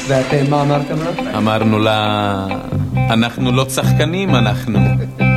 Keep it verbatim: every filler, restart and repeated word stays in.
ואתם מה אמרתם לה? אמרנו לה, אנחנו לא צחקנים, אנחנו